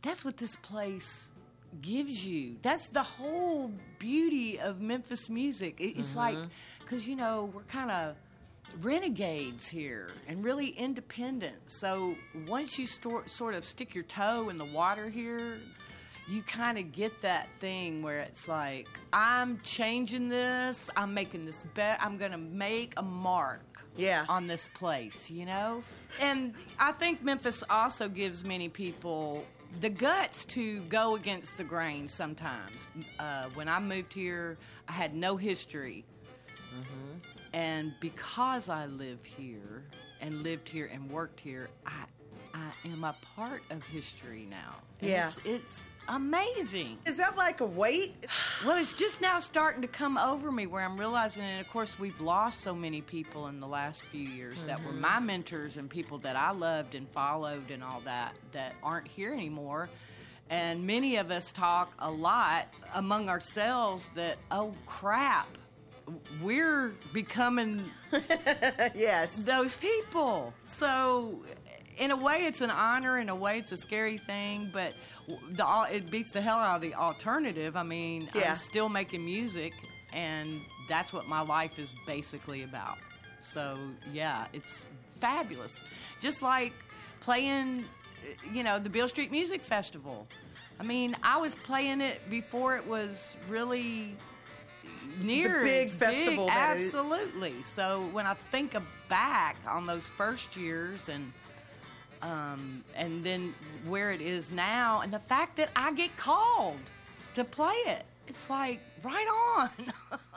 that's what this place gives you. That's the whole beauty of Memphis music. It's like, because, you know, we're kind of renegades here and really independent. So once you sort of stick your toe in the water here, you kind of get that thing where it's like, I'm changing this, I'm making this bet, I'm going to make a mark on this place, you know? And I think Memphis also gives many people the guts to go against the grain sometimes. When I moved here, I had no history. And because I live here and lived here and worked here, I am a part of history now. And it's amazing. Is that like a weight? Well, it's just now starting to come over me where I'm realizing, and of course we've lost so many people in the last few years that were my mentors and people that I loved and followed and all that aren't here anymore. And many of us talk a lot among ourselves that, oh crap, we're becoming those people. So in a way it's an honor, in a way it's a scary thing, but it beats the hell out of the alternative. I mean, I'm still making music, and that's what my life is basically about. So yeah, it's fabulous. Just like playing, you know, the Beale Street Music Festival. I mean, I was playing it before it was really near the big festival. Absolutely. So when I think back on those first years and then where it is now, and the fact that I get called to play it, it's like right on.